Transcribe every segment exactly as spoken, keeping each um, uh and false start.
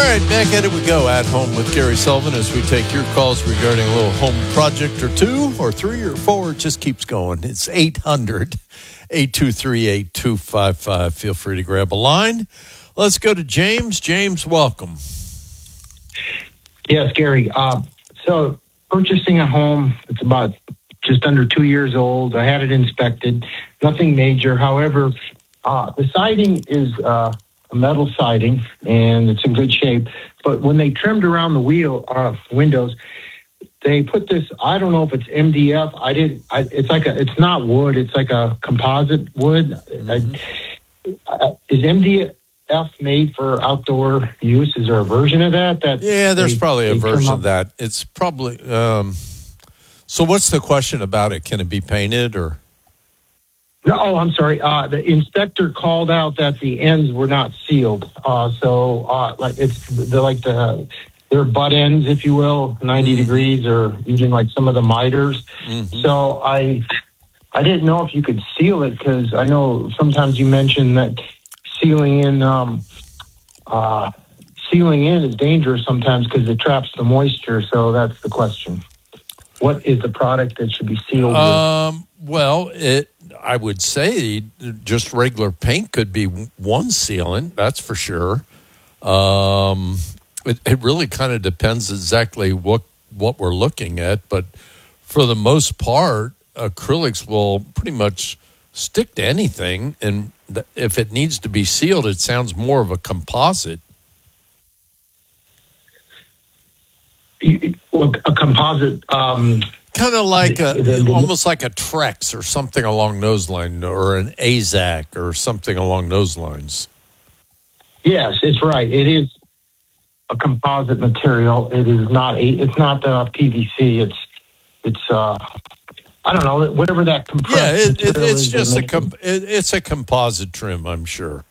right, back at it we go. At Home with Gary Sullivan as we take your calls regarding a little home project or two or three or four. It just keeps going. It's eight hundred, eight two three, eight two five five. Feel free to grab a line. Let's go to James. James, welcome. Yes, Gary. Uh, so purchasing a home, it's about just under two years old. I had it inspected. Nothing major. However, uh, the siding is uh, a metal siding, and it's in good shape. But when they trimmed around the wheel uh, windows, they put this. I don't know if it's M D F. I did. I, it's like a. It's not wood. It's like a composite wood. Mm-hmm. I, I, is M D F made for outdoor use? Is there a version of that? That yeah, there's they, probably a version of that. It's probably. Um, so, what's the question about it? Can it be painted or? No, oh, I'm sorry. Uh, the inspector called out that the ends were not sealed. Uh, so, uh, like it's they're like the they're butt ends, if you will, ninety mm-hmm. degrees, or even like some of the miters. Mm-hmm. So I I didn't know if you could seal it, because I know sometimes you mentioned that sealing in um, uh, sealing in is dangerous sometimes because it traps the moisture. So that's the question. What is the product that should be sealed um, with? Well, it. I would say just regular paint could be one sealant, that's for sure. Um, it, it really kind of depends exactly what, what we're looking at, but for the most part, acrylics will pretty much stick to anything, and th- if it needs to be sealed, it sounds more of a composite. Well, a composite... Um Kind of like a, almost like a Trex or something along those lines, or an A Z A C or something along those lines. Yes, it's right. It is a composite material. It is not a. It's not the P V C. It's it's. Uh, I don't know, whatever that compressed. Yeah, it, it, it's is just a com- it, it's a composite trim, I'm sure.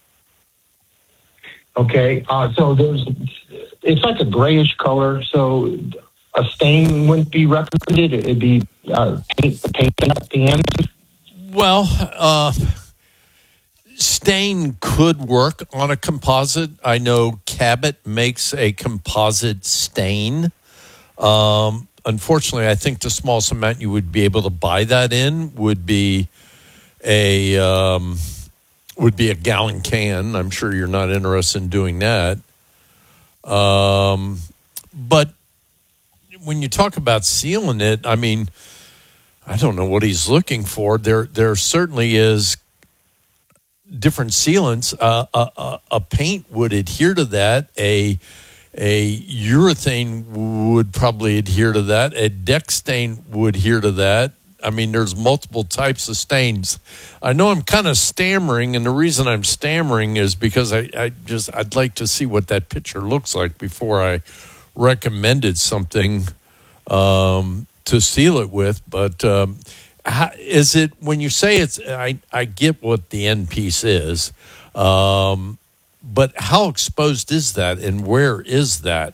Okay, uh, so there's. It's like a grayish color, so. A stain wouldn't be recommended. It'd be uh, paint, paint at the end. Well, uh, stain could work on a composite. I know Cabot makes a composite stain. Um, unfortunately, I think the smallest amount you would be able to buy that in would be a um, would be a gallon can. I'm sure you're not interested in doing that. Um, but when you talk about sealing it, I mean, I don't know what he's looking for. There, there certainly is different sealants. Uh, a, a, a paint would adhere to that. A a urethane would probably adhere to that. A deck stain would adhere to that. I mean, there's multiple types of stains. I know I'm kind of stammering, and the reason I'm stammering is because I, I just I'd like to see what that picture looks like before I recommended something um, to seal it with, but um, how, is it when you say it's? I I get what the end piece is, um, but how exposed is that, and where is that?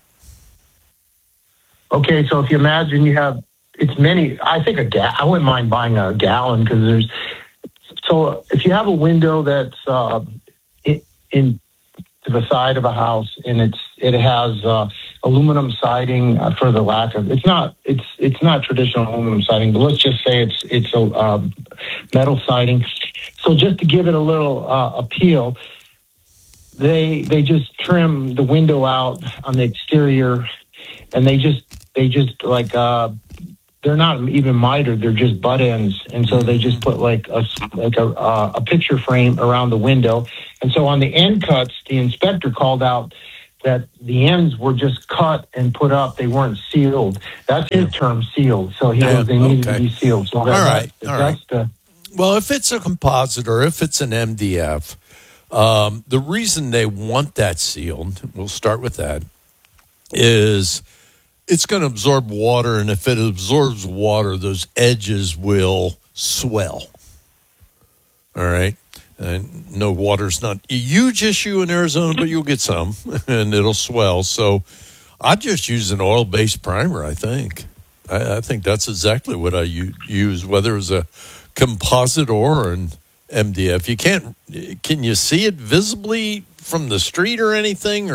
Okay, so if you imagine you have it's many. I think a ga- I wouldn't mind buying a gallon, because there's. So if you have a window that's uh, in, in to the side of a house, and it's it has uh, aluminum siding, uh, for the lack of it's not it's it's not traditional aluminum siding, but let's just say it's it's a uh, metal siding. So just to give it a little uh, appeal, they they just trim the window out on the exterior, and they just they just like uh, they're not even mitered, they're just butt ends, and so they just put like a like a uh, a picture frame around the window. And so on the end cuts, the inspector called out that the ends were just cut and put up. They weren't sealed. That's his term, sealed. So he Yeah, knows they needed okay. to be sealed. So All that, right, that, all that's right. the. Well, if it's a composite or if it's an M D F, um, the reason they want that sealed, we'll start with that, is it's going to absorb water, and if it absorbs water, those edges will swell. All right? And no, water's not a huge issue in Arizona, but you'll get some, and it'll swell. So I just use an oil-based primer, I think. I, I think that's exactly what I u- use, whether it's a composite or an M D F. You can't, can you see it visibly from the street or anything, or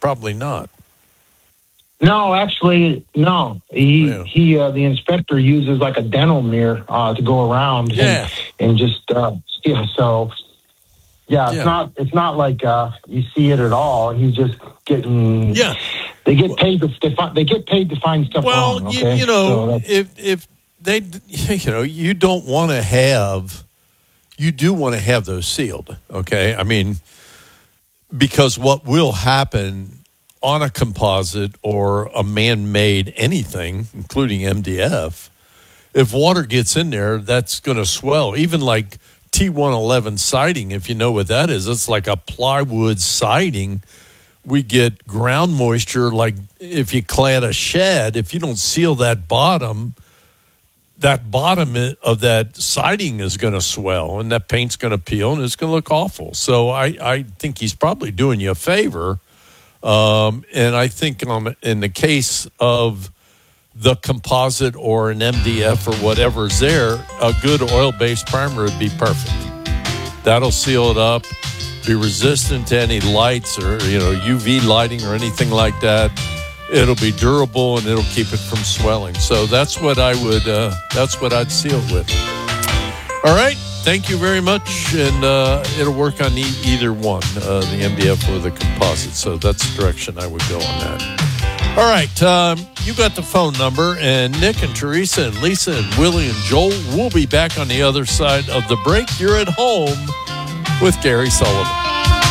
Probably not. No, actually, no. He Yeah. he uh, the inspector uses like a dental mirror uh, to go around Yeah. and, and just uh, yeah. So yeah, it's Yeah. not it's not like uh, you see it at all. He's just getting Yeah. They get paid to they, fi- they get paid to find stuff Well, wrong. you, Okay, you So know, that's- if if they, you know, you don't want to have, you do want to have those sealed. Okay, I mean, because what will happen on a composite or a man-made anything, including M D F, if water gets in there, that's going to swell. Even like T one eleven siding, if you know what that is, it's like a plywood siding. We get ground moisture, like if you clad a shed, if you don't seal that bottom, that bottom of that siding is going to swell and that paint's going to peel and it's going to look awful. So I, I think he's probably doing you a favor. Um, and I think um, in the case of the composite or an M D F or whatever's there, a good oil-based primer would be perfect. That'll seal it up, be resistant to any lights or, you know, U V lighting or anything like that. It'll be durable and it'll keep it from swelling. So that's what I would, uh, that's what I'd seal it with. All right. Thank you very much. And uh, it'll work on e- either one, uh, the M D F or the composite. So that's the direction I would go on that. All right. Um, you got the phone number, and Nick and Teresa and Lisa and Willie and Joel will be back on the other side of the break. You're at home with Gary Sullivan.